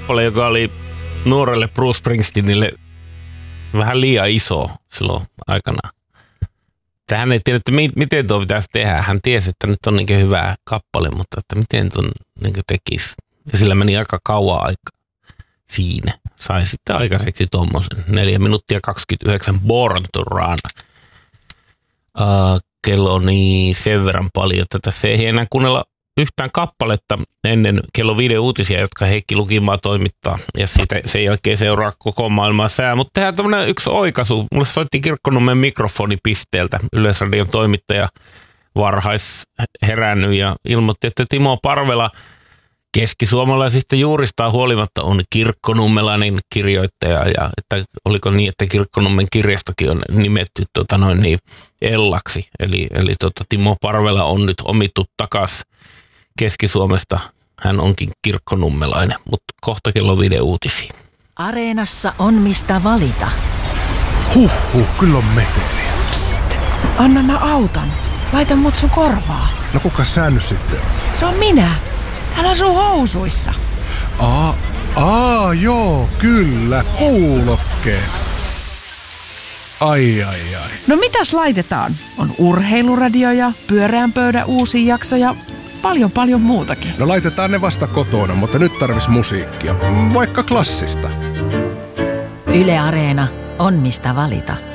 kappale, joka oli nuorelle Bruce Springsteenille vähän liian iso silloin aikanaan. Hän ei tiedä, että miten tuo pitäisi tehdä. Hän tiesi, että nyt on niin hyvä kappale, mutta että miten tuon niin tekisi. Ja sillä meni aika kauan aikaa siinä. Sai sitten aikaiseksi tuommoisen 4 minuuttia 29 Born to Run. Kello niin sen verran paljon, että tässä ei enää kuunnella yhtään kappaletta ennen kello 5 uutisia, jotka Heikki Lukimaa toimittaa. Ja siitä sen jälkeen seuraa koko maailman sää. Mutta tehdään tämmöinen yksi oikaisu. Mulle soitti Kirkkonummen mikrofonipisteeltä Yleisradion toimittaja herännyt ja ilmoitti, että Timo Parvela keskisuomalaisista juuristaan huolimatta on kirkkonummelainen kirjoittaja. Ja että oliko niin, että Kirkkonummen kirjastokin on nimetty Ellaksi. Eli Timo Parvela on nyt omittu takas Keski-Suomesta. Hän onkin kirkkonummelainen, mutta kohta kello 5 uutisia. Areenassa on mistä valita. Kyllä on meteliä. Psst, anna mä autan. Laita mut sun korvaa. No kuka sä nyt sitten on? Se on minä. Hän asuu housuissa. Joo, kyllä, kuulokkeet. Ai. No mitäs laitetaan? On urheiluradio ja pyöreän pöydän uusi jakso ja paljon muutakin. No laitetaan ne vasta kotona, mutta nyt tarvis musiikkia. Vaikka klassista. Yle Areena on mistä valita.